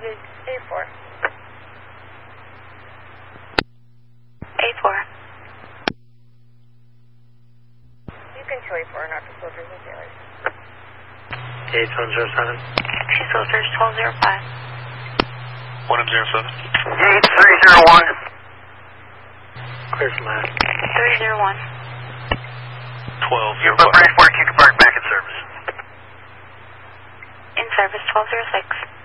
Target A4. A4. You can show A4 and after soldiers and sailors. 8107. Two soldiers, 1205. 107. 8301. Clear from last. 301. 1205. You're Bridgeport, Cuca Park, back in service. In service, 1206.